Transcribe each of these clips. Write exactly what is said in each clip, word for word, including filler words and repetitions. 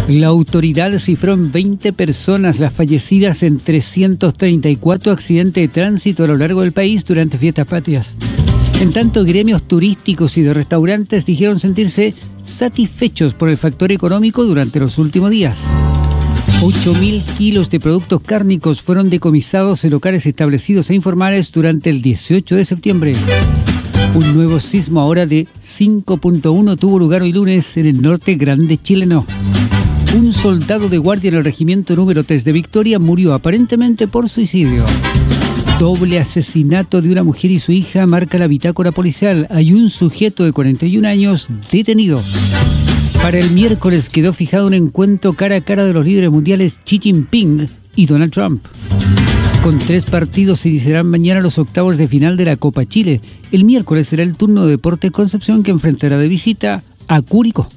La autoridad cifró en veinte personas las fallecidas en trescientos treinta y cuatro accidentes de tránsito a lo largo del país durante fiestas patrias. En tanto, gremios turísticos y de restaurantes dijeron sentirse satisfechos por el factor económico durante los últimos días. ocho mil kilos de productos cárnicos fueron decomisados en locales establecidos e informales durante el dieciocho de septiembre. Un nuevo sismo ahora de cinco punto uno tuvo lugar hoy lunes en el norte grande chileno. Un soldado de guardia en el regimiento número tres de Victoria murió aparentemente por suicidio. Doble asesinato de una mujer y su hija marca la bitácora policial. Hay un sujeto de cuarenta y un años detenido. Para el miércoles quedó fijado un encuentro cara a cara de los líderes mundiales Xi Jinping y Donald Trump. Con tres partidos se iniciarán mañana los octavos de final de la Copa Chile. El miércoles será el turno de Deportes Concepción, que enfrentará de visita a Curicó.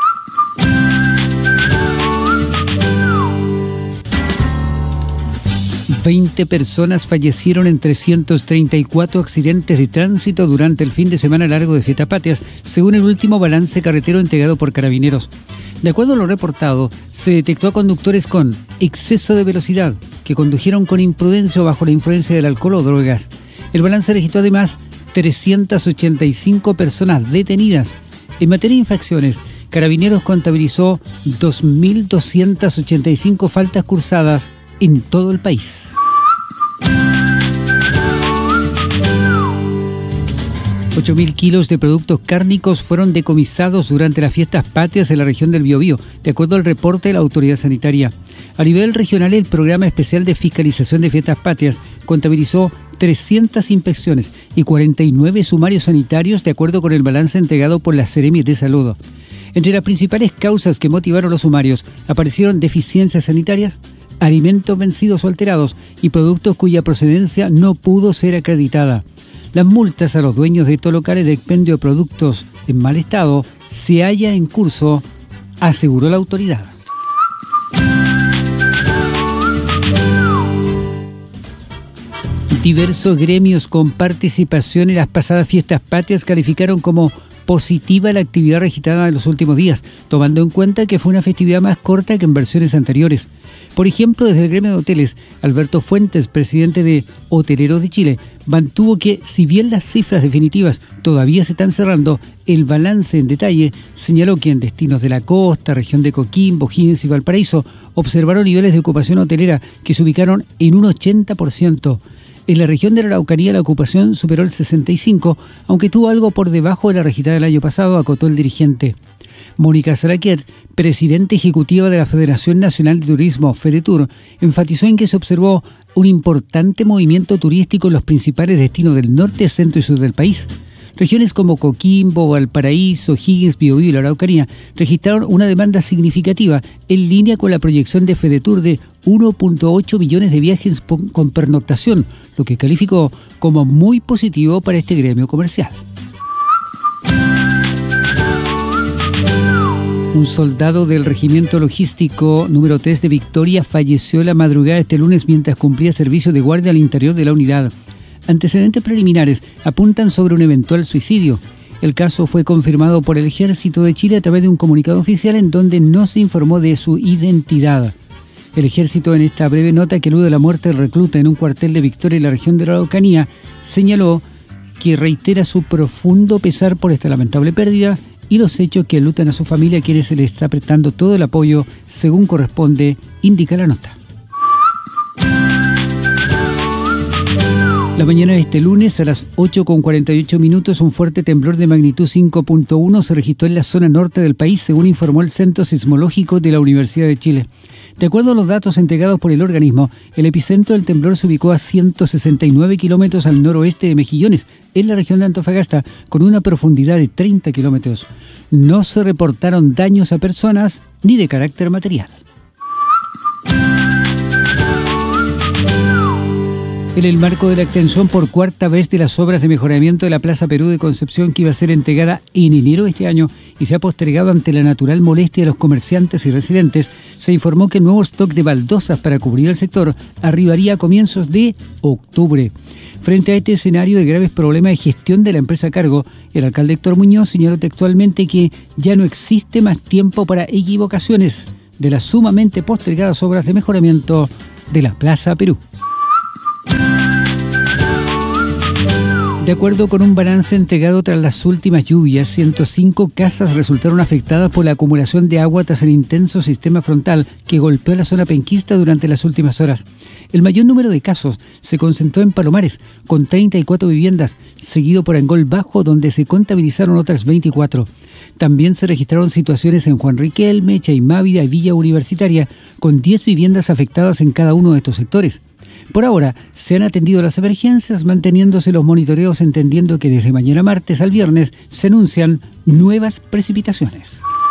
veinte personas fallecieron en trescientos treinta y cuatro accidentes de tránsito durante el fin de semana largo de fiestas patrias, según el último balance carretero entregado por Carabineros. De acuerdo a lo reportado, se detectó a conductores con exceso de velocidad, que condujeron con imprudencia o bajo la influencia del alcohol o drogas. El balance registró además trescientas ochenta y cinco personas detenidas. En materia de infracciones, Carabineros contabilizó dos mil doscientas ochenta y cinco faltas cursadas en todo el país. ocho mil kilos de productos cárnicos fueron decomisados durante las fiestas patrias en la región del Biobío, de acuerdo al reporte de la autoridad sanitaria. A nivel regional, el Programa Especial de Fiscalización de Fiestas Patrias contabilizó trescientas inspecciones y cuarenta y nueve sumarios sanitarios, de acuerdo con el balance entregado por la Seremi de Salud. Entre las principales causas que motivaron los sumarios aparecieron deficiencias sanitarias, alimentos vencidos o alterados y productos cuya procedencia no pudo ser acreditada. Las multas a los dueños de estos locales de expendio de productos en mal estado se halla en curso, aseguró la autoridad. Diversos gremios con participación en las pasadas fiestas patrias calificaron como positiva la actividad registrada en los últimos días, tomando en cuenta que fue una festividad más corta que en versiones anteriores. Por ejemplo, desde el gremio de hoteles, Alberto Fuentes, presidente de Hoteleros de Chile, mantuvo que, si bien las cifras definitivas todavía se están cerrando, el balance en detalle señaló que en destinos de la costa, región de Coquimbo, O'Higgins y Valparaíso, observaron niveles de ocupación hotelera que se ubicaron en un ochenta por ciento. En la región de la Araucanía la ocupación superó el sesenta y cinco por ciento, aunque estuvo algo por debajo de la registrada del año pasado, acotó el dirigente. Mónica Saraquiet, presidenta ejecutiva de la Federación Nacional de Turismo, FEDETUR, enfatizó en que se observó un importante movimiento turístico en los principales destinos del norte, centro y sur del país. Regiones como Coquimbo, Valparaíso, O'Higgins, Biobío y la Araucanía registraron una demanda significativa en línea con la proyección de FEDETUR de uno punto ocho millones de viajes con pernoctación, lo que calificó como muy positivo para este gremio comercial. Un soldado del Regimiento Logístico número tres de Victoria falleció la madrugada de este lunes mientras cumplía servicio de guardia al interior de la unidad. Antecedentes preliminares apuntan sobre un eventual suicidio. El caso fue confirmado por el Ejército de Chile a través de un comunicado oficial en donde no se informó de su identidad. El Ejército, en esta breve nota que elude la muerte del recluta en un cuartel de Victoria en la región de la Araucanía, señaló que reitera su profundo pesar por esta lamentable pérdida y los hechos que enlutan a su familia, a quienes se le está prestando todo el apoyo según corresponde, indica la nota. La mañana de este lunes, a las ocho con cuarenta y ocho minutos, un fuerte temblor de magnitud cinco punto uno se registró en la zona norte del país, según informó el Centro Sismológico de la Universidad de Chile. De acuerdo a los datos entregados por el organismo, el epicentro del temblor se ubicó a ciento sesenta y nueve kilómetros al noroeste de Mejillones, en la región de Antofagasta, con una profundidad de treinta kilómetros. No se reportaron daños a personas ni de carácter material. En el marco de la extensión por cuarta vez de las obras de mejoramiento de la Plaza Perú de Concepción, que iba a ser entregada en enero de este año y se ha postergado ante la natural molestia de los comerciantes y residentes, se informó que el nuevo stock de baldosas para cubrir el sector arribaría a comienzos de octubre. Frente a este escenario de graves problemas de gestión de la empresa a cargo, el alcalde Héctor Muñoz señaló textualmente que ya no existe más tiempo para equivocaciones. de las sumamente postergadas obras de mejoramiento de la Plaza Perú. De acuerdo con un balance entregado tras las últimas lluvias, ciento cinco casas resultaron afectadas por la acumulación de agua tras el intenso sistema frontal que golpeó la zona penquista durante las últimas horas. El mayor número de casos se concentró en Palomares, con treinta y cuatro viviendas, seguido por Angol Bajo, donde se contabilizaron otras veinticuatro. También se registraron situaciones en Juan Riquelme, Chaimávida y Villa Universitaria, con diez viviendas afectadas en cada uno de estos sectores. Por ahora, se han atendido las emergencias, manteniéndose los monitoreos, entendiendo que desde mañana martes al viernes se anuncian nuevas precipitaciones.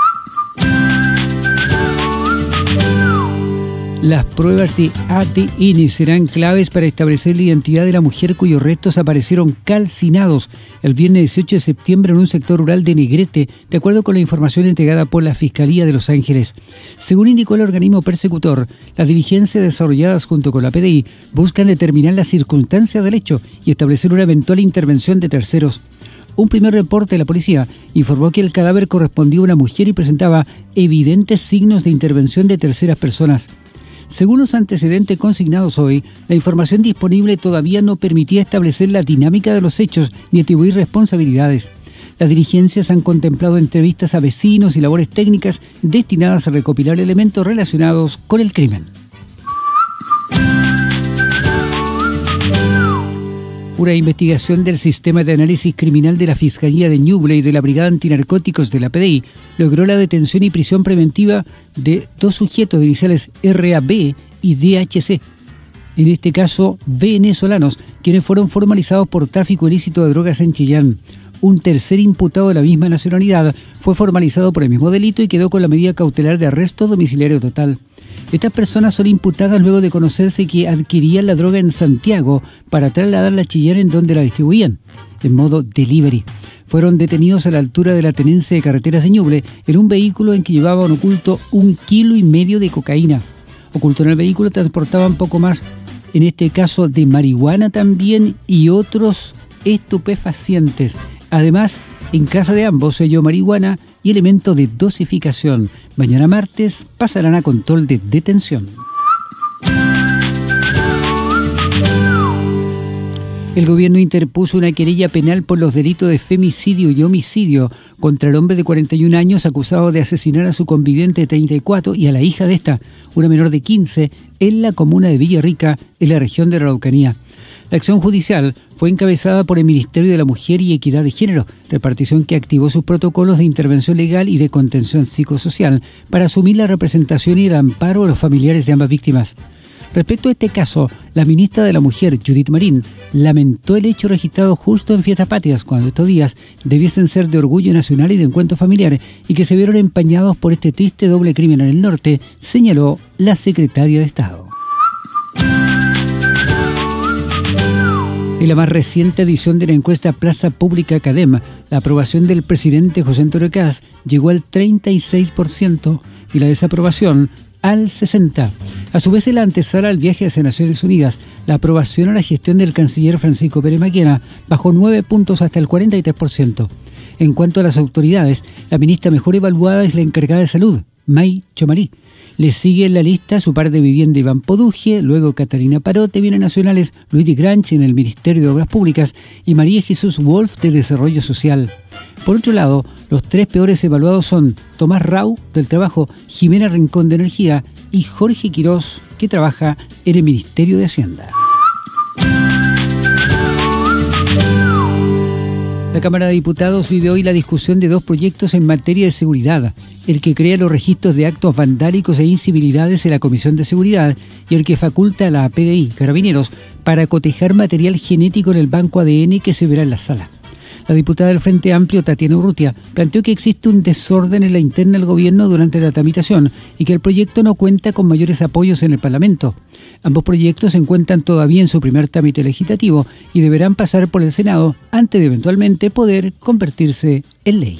Las pruebas de A D N serán claves para establecer la identidad de la mujer cuyos restos aparecieron calcinados el viernes dieciocho de septiembre en un sector rural de Negrete, de acuerdo con la información entregada por la Fiscalía de Los Ángeles. Según indicó el organismo persecutor, las diligencias desarrolladas junto con la P D I buscan determinar las circunstancias del hecho y establecer una eventual intervención de terceros. Un primer reporte de la policía informó que el cadáver correspondía a una mujer y presentaba evidentes signos de intervención de terceras personas. Según los antecedentes consignados hoy, la información disponible todavía no permitía establecer la dinámica de los hechos ni atribuir responsabilidades. Las diligencias han contemplado entrevistas a vecinos y labores técnicas destinadas a recopilar elementos relacionados con el crimen. Una investigación del Sistema de Análisis Criminal de la Fiscalía de Ñuble y de la Brigada Antinarcóticos de la P D I logró la detención y prisión preventiva de dos sujetos de iniciales R A B y D H C. En este caso, venezolanos, quienes fueron formalizados por tráfico ilícito de drogas en Chillán. Un tercer imputado de la misma nacionalidad fue formalizado por el mismo delito y quedó con la medida cautelar de arresto domiciliario total. Estas personas son imputadas luego de conocerse que adquirían la droga en Santiago para trasladarla a Chillán, en donde la distribuían, en modo delivery. Fueron detenidos a la altura de la tenencia de carreteras de Ñuble en un vehículo en que llevaban oculto un kilo y medio de cocaína. Oculto en el vehículo transportaban poco más, en este caso de marihuana también, y otros estupefacientes. Además, en casa de ambos se halló marihuana y elementos de dosificación. Mañana martes pasarán a control de detención. El gobierno interpuso una querella penal por los delitos de femicidio y homicidio contra el hombre de cuarenta y un años acusado de asesinar a su conviviente de treinta y cuatro y a la hija de esta, una menor de quince, en la comuna de Villarrica, en la región de la Araucanía. La acción judicial fue encabezada por el Ministerio de la Mujer y Equidad de Género, repartición que activó sus protocolos de intervención legal y de contención psicosocial para asumir la representación y el amparo de los familiares de ambas víctimas. Respecto a este caso, la ministra de la Mujer, Judith Marín, lamentó el hecho registrado justo en Fiestas Patrias, cuando estos días debiesen ser de orgullo nacional y de encuentro familiar, y que se vieron empañados por este triste doble crimen en el norte, señaló la secretaria de Estado. En la más reciente edición de la encuesta Plaza Pública Academ, la aprobación del presidente José Antonio Kast llegó al treinta y seis por ciento y la desaprobación al sesenta por ciento. A su vez, en la antesala al viaje hacia Naciones Unidas, la aprobación a la gestión del canciller Francisco Pérez Maquena bajó nueve puntos hasta el cuarenta y tres por ciento. En cuanto a las autoridades, la ministra mejor evaluada es la encargada de salud, May Chomarí. Le sigue en la lista su par de vivienda Iván Poduje, luego Catalina Parot de Bienes Nacionales, Luis de Granch en el Ministerio de Obras Públicas y María Jesús Wolf de Desarrollo Social. Por otro lado, los tres peores evaluados son Tomás Rau del Trabajo, Jimena Rincón de Energía y Jorge Quirós, que trabaja en el Ministerio de Hacienda. La Cámara de Diputados vive hoy la discusión de dos proyectos en materia de seguridad, el que crea los registros de actos vandálicos e incivilidades en la Comisión de Seguridad y el que faculta a la P D I, Carabineros, para cotejar material genético en el banco A D N que se verá en la sala. La diputada del Frente Amplio, Tatiana Urrutia, planteó que existe un desorden en la interna del gobierno durante la tramitación y que el proyecto no cuenta con mayores apoyos en el Parlamento. Ambos proyectos se encuentran todavía en su primer trámite legislativo y deberán pasar por el Senado antes de eventualmente poder convertirse en ley.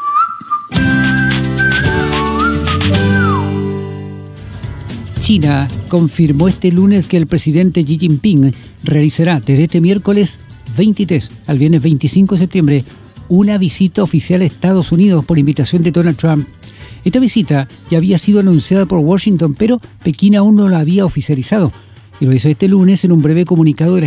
China confirmó este lunes que el presidente Xi Jinping realizará desde este miércoles veintitrés al viernes veinticinco de septiembre una visita oficial a Estados Unidos por invitación de Donald Trump. Esta visita ya había sido anunciada por Washington, pero Pekín aún no la había oficializado, y lo hizo este lunes en un breve comunicado de la